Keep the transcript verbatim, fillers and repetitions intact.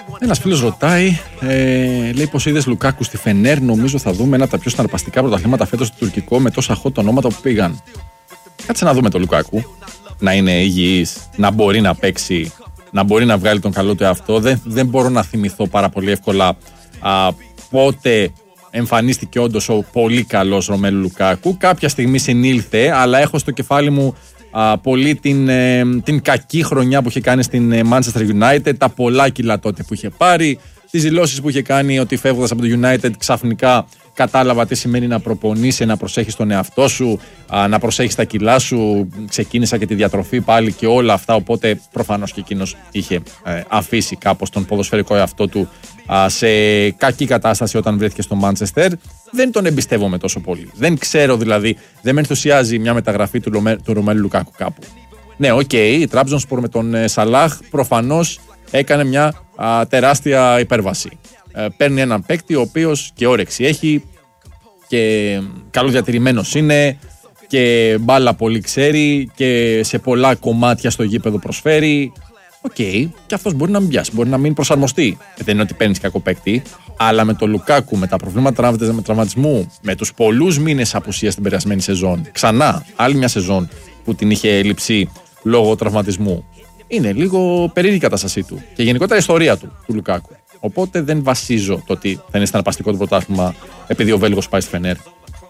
Ένας φίλος ρωτάει, ε, λέει πως είδες Λουκάκου στη Φενέρ. Νομίζω θα δούμε ένα από τα πιο συναρπαστικά πρωταθλήματα φέτος στο τουρκικό με τόσα hot ονόματα που πήγαν. Κάτσε να δούμε τον Λουκάκου. Να είναι υγιής, να μπορεί να παίξει, να μπορεί να βγάλει τον καλό του εαυτό. Δεν, δεν μπορώ να θυμηθώ πάρα πολύ εύκολα α, πότε εμφανίστηκε όντως ο πολύ καλός Ρωμέλου Λουκάκου. Κάποια στιγμή συνήλθε, αλλά έχω στο κεφάλι μου α, πολύ την, ε, την κακή χρονιά που είχε κάνει στην Manchester United, τα πολλά κιλά τότε που είχε πάρει, τις δηλώσεις που είχε κάνει ότι φεύγοντας από το United ξαφνικά κατάλαβα τι σημαίνει να προπονείσαι, να προσέχεις τον εαυτό σου, α, να προσέχεις τα κιλά σου. Ξεκίνησα και τη διατροφή πάλι και όλα αυτά. Οπότε προφανώς και εκείνος είχε ε, αφήσει κάπως τον ποδοσφαιρικό εαυτό του α, σε κακή κατάσταση όταν βρέθηκε στο Manchester. Δεν τον εμπιστεύομαι τόσο πολύ. Δεν ξέρω δηλαδή, δεν με ενθουσιάζει μια μεταγραφή του, Λομέ, του Ρωμέλου Λουκάκου κάπου. Ναι, οκ, okay, η Τραμπζονσπορ με τον ε, Σαλάχ προφανώς έκανε μια α, τεράστια υπέρβαση. Ε, παίρνει έναν παίκτη ο οποίος και όρεξη έχει και καλοδιατηρημένος είναι και μπάλα πολύ ξέρει και σε πολλά κομμάτια στο γήπεδο προσφέρει. Οκ, okay, και αυτός μπορεί να μην πιάσει, μπορεί να μην προσαρμοστεί. Δεν είναι ότι παίρνεις κακό παίκτη, αλλά με τον Λουκάκου, με τα προβλήματα τραυματισμού, με τους πολλούς μήνες απουσίας στην περασμένη σεζόν, ξανά άλλη μια σεζόν που την είχε έλλειψη λόγω τραυματισμού, είναι λίγο περίεργη η κατάστασή του και γενικότερα η ιστορία του, του Λουκάκου. Οπότε δεν βασίζω το ότι θα είναι συναρπαστικό το πρωτάθλημα επειδή ο Βέλγος πάει στη Φενέρ.